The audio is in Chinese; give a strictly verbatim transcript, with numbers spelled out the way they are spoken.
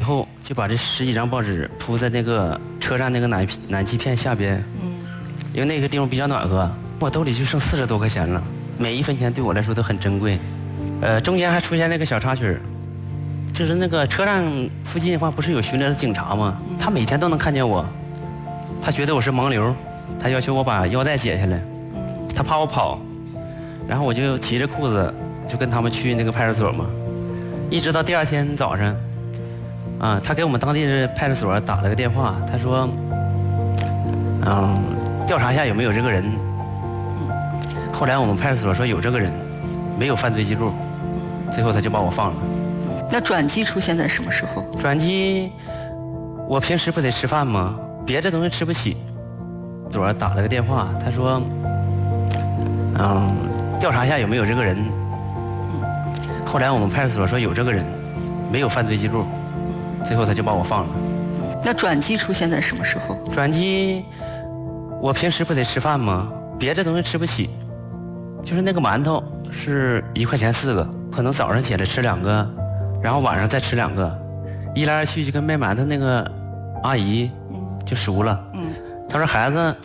后，就把这十几张报纸铺在那个车站那个暖暖气片下边，嗯，因为那个地方比较暖和，我兜里就剩四十多块钱了，每一分钱对我来说都很珍贵。呃，中间还出现那个小插曲，就是那个车站附近的话，不是有巡逻的警察吗？他每天都能看见我，他觉得我是盲流，他要求我把腰带解下来，他怕我跑，然后我就提着裤子就跟他们去那个派出所嘛，一直到第二天早上，啊，他给我们当地的派出所打了个电话，他说，嗯，调查一下有没有这个人。后来我们派出所说有这个人，没有犯罪记录。最后他就把我放了。 那转机出现在什么时候？ 转机，我平时不得吃饭吗？别的东西吃不起，昨儿打了个电话，他说，嗯，调查一下有没有这个人。后来我们派出所说有这个人，没有犯罪记录。最后他就把我放了。 那转机出现在什么时候？ 转机，我平时不得吃饭吗？别的东西吃不起，就是那个馒头是一块钱四个。可能早上起来吃两个，然后晚上再吃两个，一来二去就跟卖馒头那个阿姨就熟了。嗯，她说孩子